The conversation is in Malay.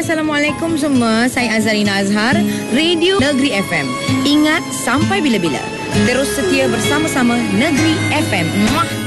Assalamualaikum semua. Saya Azharina Azhar, Radio Negeri FM. Ingat sampai bila-bila. Terus setia bersama-sama Negeri FM. Muah.